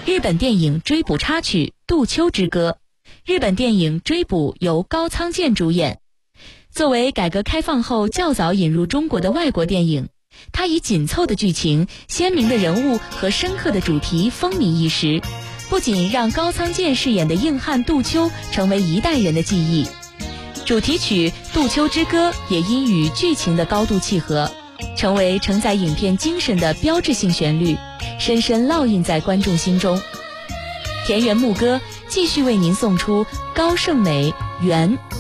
日本电影追捕插曲《杜秋之歌》。日本电影《追捕》由高仓健主演。作为改革开放后较早引入中国的外国电影，它以紧凑的剧情、鲜明的人物和深刻的主题风靡一时，不仅让高仓健饰演的硬汉杜秋成为一代人的记忆，主题曲《杜秋之歌》也因与剧情的高度契合，成为承载影片精神的标志性旋律，深深烙印在观众心中。田园牧歌继续为您送出高胜美、袁、